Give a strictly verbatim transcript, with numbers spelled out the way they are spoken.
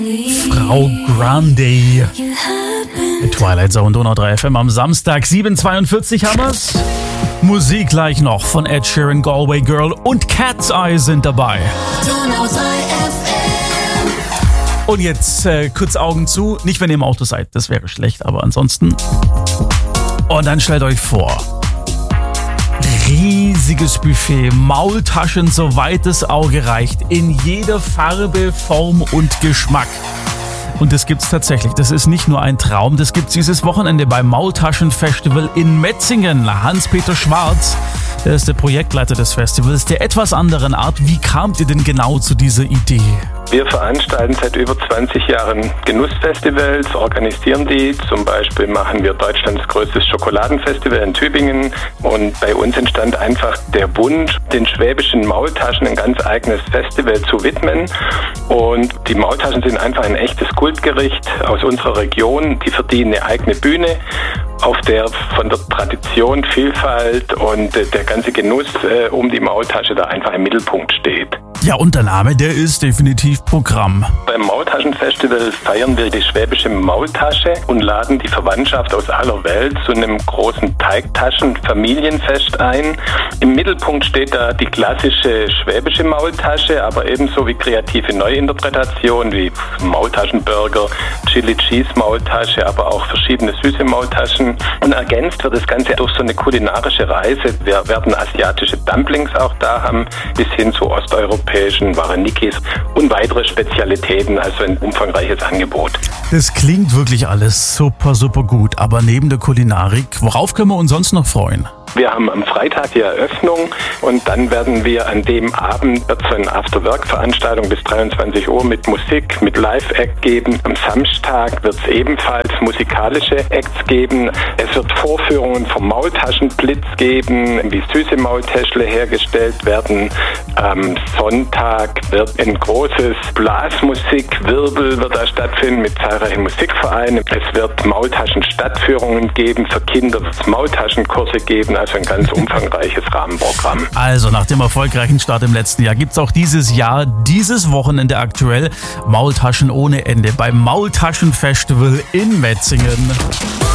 Frau Grande. Twilight Zone, Donau drei F M am Samstag, sieben Uhr zweiundvierzig haben wir's. Musik gleich noch von Ed Sheeran, Galway Girl und Cat's Eye sind dabei. Donau drei F M. Und jetzt äh, kurz Augen zu, nicht wenn ihr im Auto seid, das wäre schlecht, aber ansonsten. Und dann stellt euch vor, riesiges Buffet, Maultaschen soweit das Auge reicht, in jeder Farbe, Form und Geschmack. Und das gibt's tatsächlich. Das ist nicht nur ein Traum, das gibt's dieses Wochenende beim Maultaschenfestival in Metzingen. Hans-Peter Schwarz, der ist der Projektleiter des Festivals, der etwas anderen Art. Wie kamt ihr denn genau zu dieser Idee? Wir veranstalten seit über zwanzig Jahren Genussfestivals, organisieren die. Zum Beispiel machen wir Deutschlands größtes Schokoladenfestival in Tübingen. Und bei uns entstand einfach der Wunsch, den schwäbischen Maultaschen ein ganz eigenes Festival zu widmen. Und die Maultaschen sind einfach ein echtes Kultgericht aus unserer Region. Die verdienen eine eigene Bühne, auf der von der Tradition, Vielfalt und äh, der ganze Genuss äh, um die Maultasche da einfach im Mittelpunkt steht. Ja, und der Name, der ist definitiv Programm. Beim Maultaschenfestival feiern wir die schwäbische Maultasche und laden die Verwandtschaft aus aller Welt zu einem großen Teigtaschen-Familienfest ein. Im Mittelpunkt steht da die klassische schwäbische Maultasche, aber ebenso wie kreative Neuinterpretationen wie Maultaschenburger, Chili Cheese Maultasche, aber auch verschiedene süße Maultaschen. Und ergänzt wird das Ganze durch so eine kulinarische Reise. Wir werden asiatische Dumplings auch da haben, bis hin zu osteuropäischen Varenikis und weitere Spezialitäten, also ein umfangreiches Angebot. Das klingt wirklich alles super, super gut. Aber neben der Kulinarik, worauf können wir uns sonst noch freuen? Wir haben am Freitag die Eröffnung und dann werden wir an dem Abend wird es eine After-Work-Veranstaltung bis dreiundzwanzig Uhr mit Musik, mit Live-Act geben. Am Samstag wird es ebenfalls musikalische Acts geben. Es wird Vorführungen vom Maultaschenblitz geben, wie süße Maultäschle hergestellt werden. Am Sonntag wird ein großes Blasmusikwirbel wird da stattfinden mit zahlreichen Musikvereinen. Es wird Maultaschen-Stadtführungen geben, für Kinder wird es Maultaschenkurse geben. Also ein ganz umfangreiches Rahmenprogramm. Also nach dem erfolgreichen Start im letzten Jahr gibt es auch dieses Jahr, dieses Wochenende aktuell Maultaschen ohne Ende beim Maultaschenfestival in Metzingen.